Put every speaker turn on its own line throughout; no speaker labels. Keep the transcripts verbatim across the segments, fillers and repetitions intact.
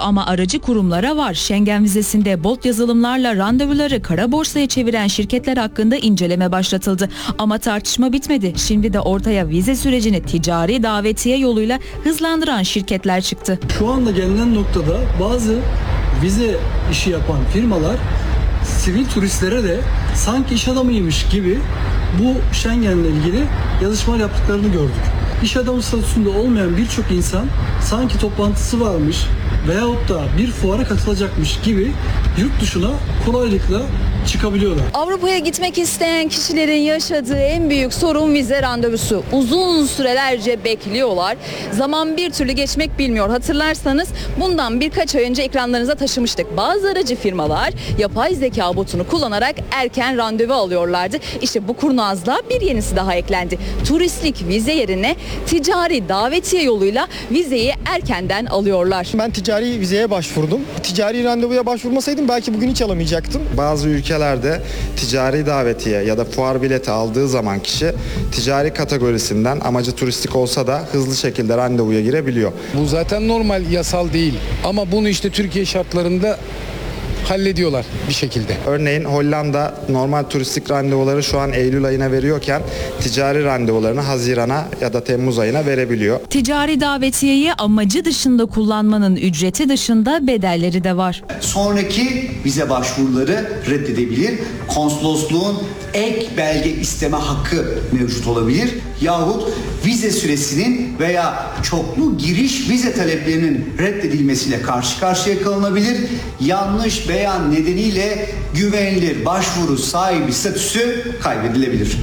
ama aracı kurumlara var. Schengen vizesinde bot yazılımlarla randevuları kara borsaya çeviren şirketler hakkında inceleme başlatıldı. Ama tartışma bitmedi. Şimdi de ortaya vize sürecini ticari davetiye yoluyla hızlandıran şirketler çıktı.
Şu anda gelinen noktada bazı vize işi yapan firmalar sivil turistlere de sanki iş adamıymış gibi bu Schengen'le ilgili yazışmalar yaptıklarını gördük. İş adamı statüsünde olmayan birçok insan sanki toplantısı varmış veyahut da bir fuara katılacakmış gibi yurt dışına kolaylıkla çıkabiliyorlar.
Avrupa'ya gitmek isteyen kişilerin yaşadığı en büyük sorun vize randevusu. Uzun sürelerce bekliyorlar. Zaman bir türlü geçmek bilmiyor. Hatırlarsanız bundan birkaç ay önce ekranlarınıza taşımıştık. Bazı aracı firmalar yapay zeka botunu kullanarak erken randevu alıyorlardı. İşte bu kurnazlığa bir yenisi daha eklendi. Turistlik vize yerine ticari davetiye yoluyla vizeyi erkenden alıyorlar.
Ben ticari vizeye başvurdum. Ticari randevuya başvurmasaydım belki bugün hiç alamayacaktım.
Bazı ülkelerde ticari davetiye ya da fuar bileti aldığı zaman kişi ticari kategorisinden amacı turistik olsa da hızlı şekilde randevuya girebiliyor.
Bu zaten normal, yasal değil ama bunu işte Türkiye şartlarında hallediyorlar bir şekilde.
Örneğin Hollanda normal turistik randevuları şu an Eylül ayına veriyorken ticari randevularını Haziran'a ya da Temmuz ayına verebiliyor.
Ticari davetiyeyi amacı dışında kullanmanın ücreti dışında bedelleri de var.
Sonraki vize başvuruları reddedebilir. Konsolosluğun ek belge isteme hakkı mevcut olabilir. Yahut vize süresinin veya çoklu giriş vize taleplerinin reddedilmesiyle karşı karşıya kalınabilir. Yanlış beyan nedeniyle güvenilir başvuru sahibi statüsü kaybedilebilir.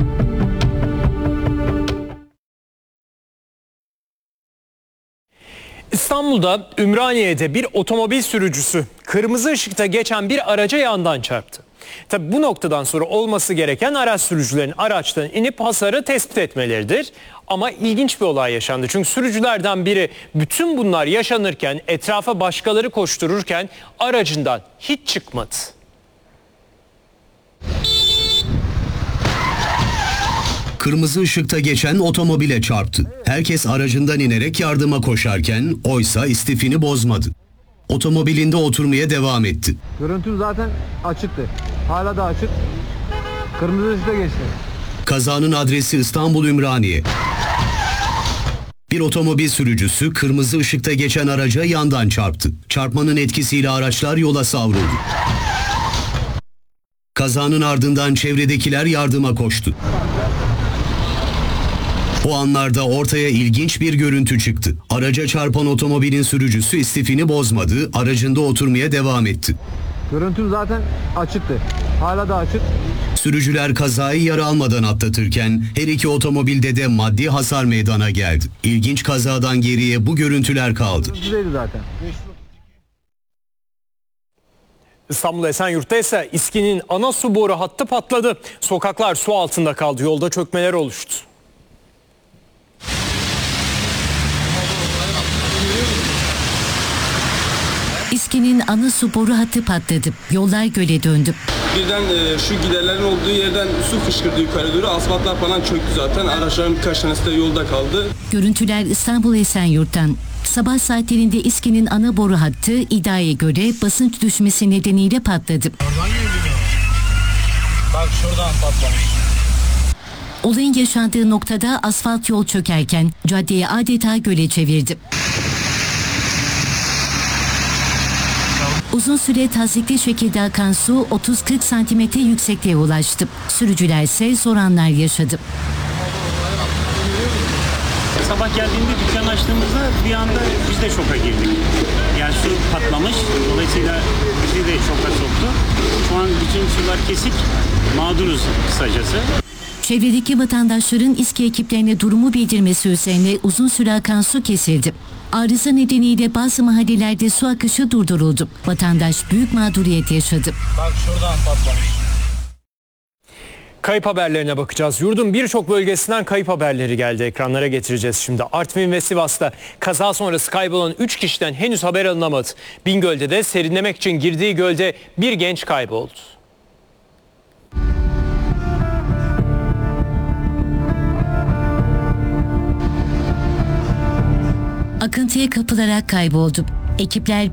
İstanbul'da Ümraniye'de bir otomobil sürücüsü kırmızı ışıkta geçen bir araca yandan çarptı. Tabi bu noktadan sonra olması gereken araç sürücülerin araçtan inip hasarı tespit etmeleridir. Ama ilginç bir olay yaşandı. Çünkü sürücülerden biri bütün bunlar yaşanırken, etrafa başkaları koştururken aracından hiç çıkmadı.
Kırmızı ışıkta geçen otomobile çarptı. Herkes aracından inerek yardıma koşarken oysa istifini bozmadı. Otomobilinde oturmaya devam etti.
Görüntüm zaten açıktı. Hala da açık. Kırmızı ışıkta geçti.
Kazanın adresi İstanbul Ümraniye. Bir otomobil sürücüsü kırmızı ışıkta geçen araca yandan çarptı. Çarpmanın etkisiyle araçlar yola savruldu. Kazanın ardından çevredekiler yardıma koştu. O anlarda ortaya ilginç bir görüntü çıktı. Araca çarpan otomobilin sürücüsü istifini bozmadı, aracında oturmaya devam etti.
Görüntüm zaten açıktı. Hala da açık.
Sürücüler kazayı yara almadan atlatırken her iki otomobilde de maddi hasar meydana geldi. İlginç kazadan geriye bu görüntüler kaldı.
Görüntüdeydi zaten.
İstanbul Esenyurt'ta ise İSKİ'nin ana su boru hattı patladı. Sokaklar su altında kaldı, yolda çökmeler oluştu.
İSKİ'nin ana su boru hattı patladı. Yollar göle döndü.
Birden e, şu giderlerin olduğu yerden su fışkırdı yukarı doğru. Asfaltlar falan çöktü zaten. Araçların birkaç tanesi de yolda kaldı.
Görüntüler İstanbul Esenyurt'tan. Sabah saatlerinde İSKİ'nin ana boru hattı iddiaya göre basınç düşmesi nedeniyle patladı.
Oradan geliyor. Bak şuradan patlamış.
Olayın yaşandığı noktada asfalt yol çökerken caddeyi adeta göle çevirdi. Uzun süre tazyikli şekilde akan su otuz kırk santimetre yüksekliğe ulaştı. Sürücüler ise zor anlar yaşadı.
Sabah geldiğinde dükkan açtığımızda bir anda biz de şoka girdik. Yani su patlamış, dolayısıyla bizi de şoka soktu. Şu an bütün sular kesik, mağduruz kısacası.
Çevredeki vatandaşların İSKİ ekiplerine durumu bildirmesi üzerine uzun süre akan su kesildi. Arıza nedeniyle bazı mahallelerde su akışı durduruldu. Vatandaş büyük mağduriyet yaşadı.
Bak şuradan patlamış.
Kayıp haberlerine bakacağız. Yurdun birçok bölgesinden kayıp haberleri geldi. Ekranlara getireceğiz şimdi. Artvin ve Sivas'ta kaza sonrası kaybolan üç kişiden henüz haber alınamadı. Bingöl'de de serinlemek için girdiği gölde bir genç kayboldu.
Akıntıya kapılarak kayboldu. Ekipler